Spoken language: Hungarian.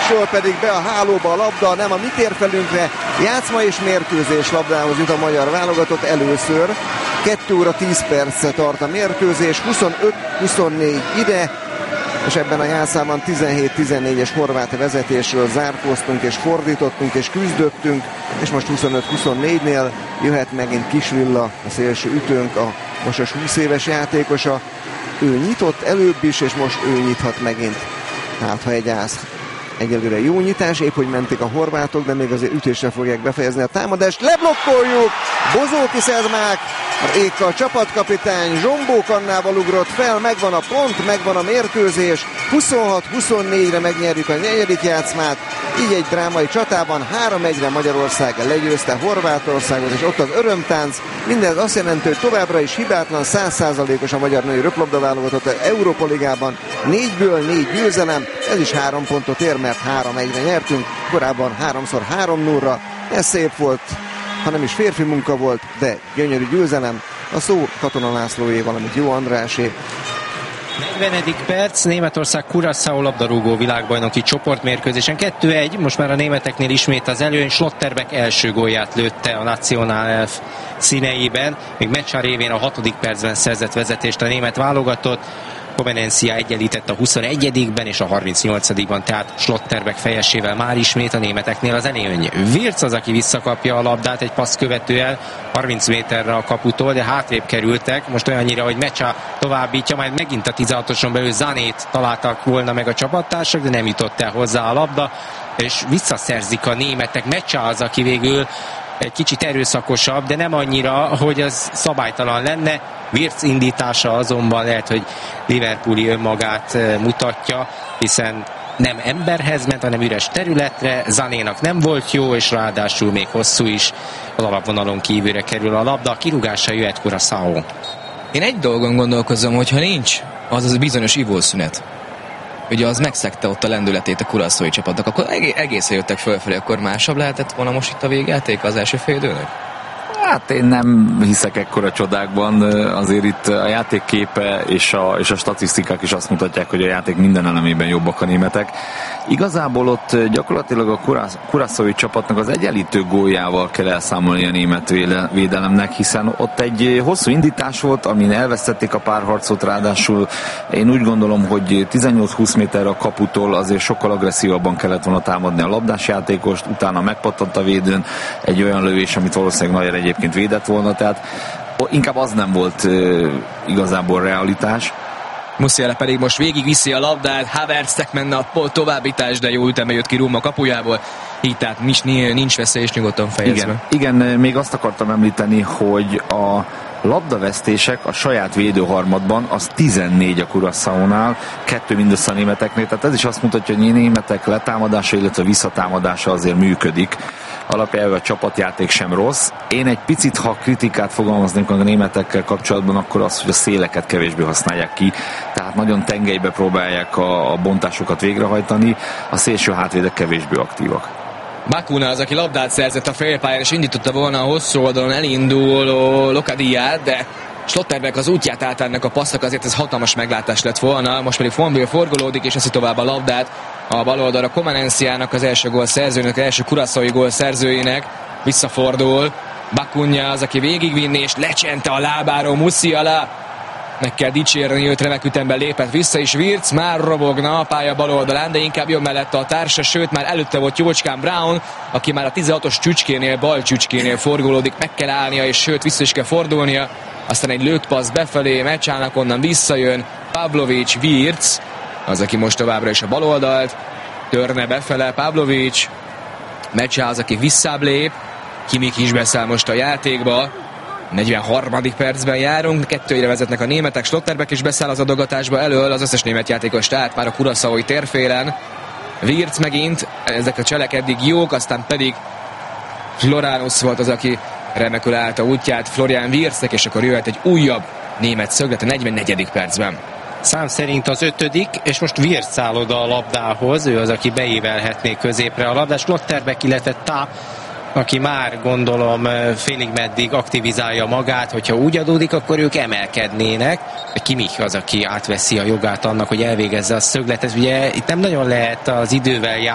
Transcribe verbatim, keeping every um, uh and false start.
Kimisről pedig be a hálóba a labda, nem a mi térfelünkre. Játszma és mérkőzés labdához jut a magyar válogatott először. kettő óra tíz perc tart a mérkőzés, huszonöt huszonnégy ide, és ebben a játszában tizenhét tizennégyes horvát vezetésről zárkóztunk és fordítottunk és küzdöttünk, és most huszonöt huszonnégynél jöhet megint Kisvilla, a szélső ütőnk, a most húsz éves játékosa. Ő nyitott előbb is, és most ő nyithat megint. Hát, ha egy ász. Egyelőre jó nyitás, épp hogy mentik a horvátok, de még azért ütésre fogják befejezni a támadást. Leblokkoljuk! Bozóki Szedmák, Éka a csapatkapitány, Zsombó kannával ugrott fel, megvan a pont, megvan a mérkőzés. huszonhat huszonnégyre megnyerjük a negyedik játszmát, így egy drámai csatában három egyre Magyarország legyőzte Horvátországot, és ott az örömtánc. Mindez azt jelenti, hogy továbbra is hibátlan, száz százalékos a magyar női röplabda válogatott az Európa Ligában. négyből négy győzelem, ez is három pontot ér, mert három egyre nyertünk, korábban háromszor három nullra. Ez szép volt, hanem is férfi munka volt, de gyönyörű győzelem. A szó Katona Lászlóé, valamint Jó Andrásé. negyvenedik perc, Németország Curaçao labdarúgó világbajnoki csoportmérkőzésen kettő egy, most már a németeknél ismét az előny. Schlotterbeck első gólját lőtte a National Elf színeiben, még Mecsa révén a hatodik percben szerzett vezetést a német válogatott. Comenencia egyenlített a huszonegyedikben és a harmincnyolcadikban, tehát Schlotterbeck fejesével már ismét a németeknél az előny. Wirtz az, aki visszakapja a labdát egy passz követően harminc méterre a kaputól, de hátrébb kerültek, most olyannyira, hogy Mecsa továbbítja, majd megint a tizenhatoson belül Zanét találtak volna meg a csapattársak, de nem jutott el hozzá a labda, és visszaszerzik a németek. Mecsa az, aki végül egy kicsit erőszakosabb, de nem annyira, hogy az szabálytalan lenne. Wirtz indítása azonban lehet, hogy Liverpooli önmagát mutatja, hiszen nem emberhez ment, hanem üres területre. Zanénak nem volt jó, és ráadásul még hosszú is, az alapvonalon kívülre kerül a labda. A kirúgása jöhet Curaçao. Én egy dolgon gondolkozom, hogyha nincs az az bizonyos ivószünet, ugye az megszegte ott a lendületét a Curaçaói csapatnak, akkor egészen jöttek fölfelé, akkor másabb lehetett volna most itt a végjáték az első fél időnek? Hát én nem hiszek ekkora csodákban, azért itt a játék képe és a, és a statisztikák is azt mutatják, hogy a játék minden elemében jobbak a németek. Igazából ott gyakorlatilag a Curaçaói csapatnak az egyenlítő góljával kell elszámolni a német védelemnek, hiszen ott egy hosszú indítás volt, amin elvesztették a párharcot, ráadásul én úgy gondolom, hogy tizennyolc-húsz méterre a kaputól azért sokkal agresszívabban kellett volna támadni a labdás játékost, utána megpattant a védőn egy olyan lövés, amit valószínűleg Neuer egyébként védett volna, tehát inkább az nem volt uh, igazából realitás. Musiala pedig most végig viszi a labdát, Havertznek menne a továbbítás, de jó ütembe jött ki Ruma kapujából, így tehát nincs, nincs veszély, és nyugodtan fejezve. Igen, igen, még azt akartam említeni, hogy a labdavesztések a saját védőharmadban az tizennégy a Curaçaónál, kettő mindössze a németeknél, tehát ez is azt mutatja, hogy a németek letámadása, illetve visszatámadása azért működik. Alapjában a csapatjáték sem rossz. Én egy picit, ha kritikát fogalmaznék a németekkel kapcsolatban, akkor az, hogy a széleket kevésbé használják ki, tehát nagyon tengelybe próbálják a, a bontásokat végrehajtani, a szélső hátvédek kevésbé aktívak. Bakuna az, aki labdát szerzett a félpályán, és indította volna a hosszú oldalon elinduló Lokadiát, de Schlotterbeck az útját állt ennek a passznak, azért ez hatalmas meglátás lett volna, most pedig Fonville forgolódik, és eszi tovább a labdát a bal oldalra Comenenciának, az első gól szerzőnek, az első Curaçaói gól szerzőjének, visszafordul, Bakuna az, aki végigvinni, és lecsente a lábáról Musiala, meg kell dicsérni, őt remek ütemben lépett vissza, és Wirtz már robogna a pálya bal oldalán, de inkább jobb mellette a társa, sőt már előtte volt jócskán Brown, aki már a tizenhatos csücskénél, bal csücskénél forgolódik, meg kell állnia, és sőt vissza is kell fordulnia, aztán egy lőtt passz befelé, Mecsának onnan visszajön, Pavlovic, Wirtz, az, aki most továbbra is a bal oldalt, törne befele, Pavlovic, Mecsá az, aki visszább lép, Kimmich is beszáll most a játékba, negyvenharmadik percben járunk, kettőre vezetnek a németek, Schlotterbeck is beszáll az adogatásba elől, az összes német játékos tehát már a Curaçaói térfélen. Wirtz megint, ezek a cselek eddig jók, aztán pedig Floranus volt az, aki remekül állta útját Florian Wirtznek, és akkor jöhet egy újabb német szöglet a negyvennegyedik percben. Szám szerint az ötödik, és most Wirtz áll oda a labdához, ő az, aki beévelhetné középre a labdát. Schlotterbeck, illetve Tá, aki már gondolom félig meddig aktivizálja magát, hogyha úgy adódik, akkor ők emelkednének. Kimmich az, aki átveszi a jogát annak, hogy elvégezze a szögletet. Ugye itt nem nagyon lehet az idővel